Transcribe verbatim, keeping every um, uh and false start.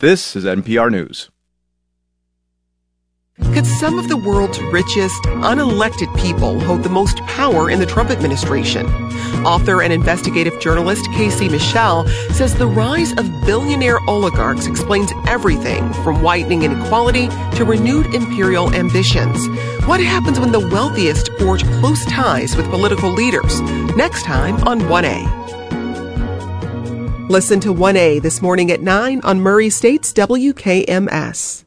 This is N P R News. Could some of the world's richest, unelected people hold the most power in the Trump administration? Author and investigative journalist Casey Michel says the rise of billionaire oligarchs explains everything from widening inequality to renewed imperial ambitions. What happens when the wealthiest forge close ties with political leaders? Next time on one A. Listen to one A this morning at nine on Murray State's W K M S.